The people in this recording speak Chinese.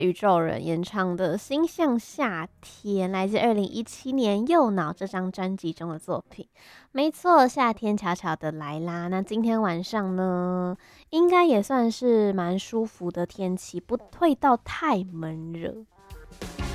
宇宙人演唱的《星象夏天》，来自2017年《右脑》这张专辑中的作品。没错，夏天悄悄的来啦。那今天晚上呢，应该也算是蛮舒服的天气，不会到太闷热。